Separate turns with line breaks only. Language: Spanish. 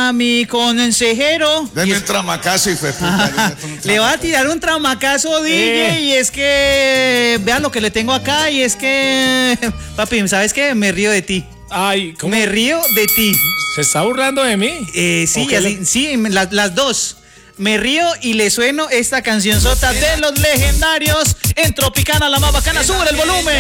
a mi consejero.
Deme un tramacazo y fue puta.
Le va a tirar un tramacazo, DJ, y es que vean lo que le tengo acá, y es que, papi, ¿sabes qué? Me río de ti.
Ay, ¿cómo?
Me río de ti.
¿Se está burlando de mí?
Sí, las dos. Me río y le sueno esta cancionzota de los legendarios en Tropicana, la más bacana. Sube el volumen.